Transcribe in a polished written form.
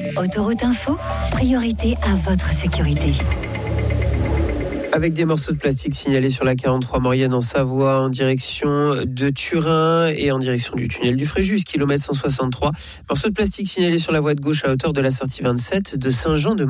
Autoroute Info, priorité à votre sécurité. Avec des morceaux de plastique signalés sur la 43 Maurienne en Savoie en direction de Turin et en direction du tunnel du Fréjus, kilomètre 163. Morceaux de plastique signalés sur la voie de gauche à hauteur de la sortie 27 de Saint-Jean de